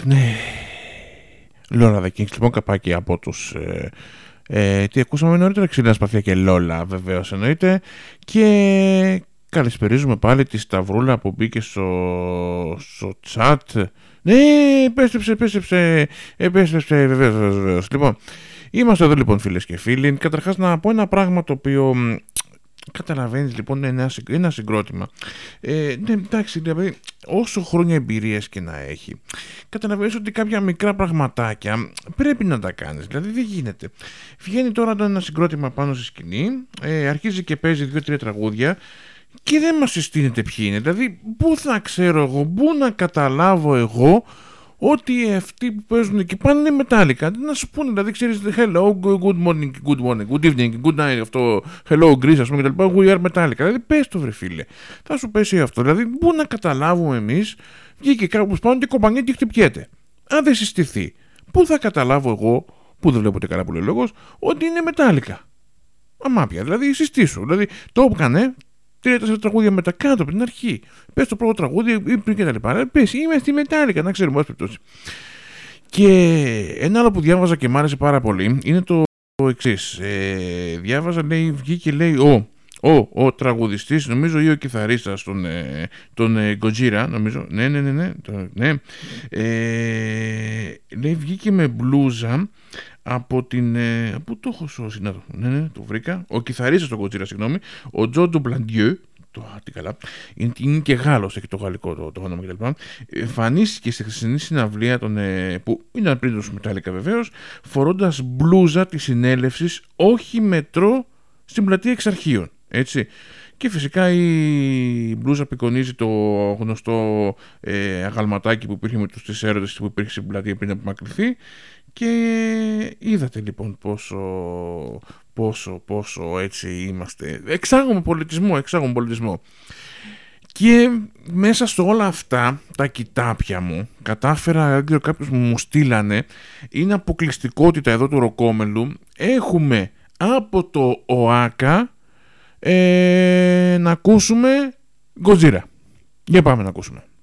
Ναι. Λόλα The Kings, λοιπόν, καπάκι από τους... τι ακούσαμε νωρίτερα, Ξύλινα Σπαθιά και Λόλα, βεβαίως εννοείται. Και καλησπερίζουμε πάλι τη Σταυρούλα που μπήκε στο chat. Ναι, επέστρεψε, βεβαίως. Λοιπόν, είμαστε εδώ λοιπόν, φίλες και φίλοι. Καταρχάς να πω ένα πράγμα το οποίο... Καταλαβαίνεις, λοιπόν, ένα συγκρότημα. Ναι, εντάξει, δηλαδή, όσο χρόνια εμπειρίας και να έχει, καταλαβαίνεις ότι κάποια μικρά πραγματάκια πρέπει να τα κάνεις. Δηλαδή δεν γίνεται. Βγαίνει τώρα ένα συγκρότημα πάνω στη σκηνή, αρχίζει και παίζει 2-3 τραγούδια και δεν μας συστήνεται ποιοι είναι. Δηλαδή, πού θα ξέρω εγώ, πού να καταλάβω εγώ ότι αυτοί που παίζουν εκεί πάνε είναι μετάλλικα. Να σου πούνε, δηλαδή, ξέρεις, hello, good morning, good evening, good night, αυτό, hello, Greece, ας πούμε, κτλ. We are μετάλλικα. Δηλαδή, πες το, βρε φίλε. Θα σου πέσει αυτό. Δηλαδή, πού να καταλάβουμε εμείς, βγήκε κάπου πάνω και κομπανιέται και χτυπιέται. Αν δεν συστηθεί, πού θα καταλάβω εγώ, που δεν βλέπω καλά που λέει ο λόγος, ότι είναι μετάλλικα. Αμάπια, δηλαδή, συστήσου. Δηλαδή, το έκανε. 3-4 τραγούδια μετά, κάτω από την αρχή. Πες το πρώτο τραγούδι ή πριν και τα λοιπά. Πες, είμαι στη μετάλλικα, να ξέρουμε, ας περιπτώσει. Και ένα άλλο που διάβαζα και μ' άρεσε πάρα πολύ είναι το εξής. Διάβαζα, λέει, βγήκε, λέει, ο τραγουδιστής, νομίζω, ή ο κιθαρίστας, τον Gojira, νομίζω. Ναι. Λέει, βγήκε με μπλούζα από την... Πού το έχω σώσει, να το... Ναι, το βρήκα. Ο κιθαρίστας του Gojira, συγγνώμη, ο Τζο Ντουμπλαντιέ, τι καλά, είναι και Γάλλος, έχει το γαλλικό το όνομα κτλ. Εμφανίστηκε στη χθεσινή συναυλία που ήταν πριν τους Metallica βεβαίως, φορώντας μπλούζα της συνέλευσης όχι μετρό στην πλατεία Εξαρχείων. Έτσι. Και φυσικά η μπλούζα απεικονίζει το γνωστό αγαλματάκι που υπήρχε με τους τρεις έρωτες που υπήρχε στην πλατεία πριν απομακρυνθεί. Και είδατε λοιπόν πόσο έτσι είμαστε. Εξάγουμε πολιτισμό. Και μέσα σε όλα αυτά τα κοιτάπια μου κατάφερα, κάποιος μου στείλανε, είναι αποκλειστικότητα εδώ του Ροκόμελου. Έχουμε από το ΟΑΚΑ να ακούσουμε Gojira. Για πάμε να ακούσουμε.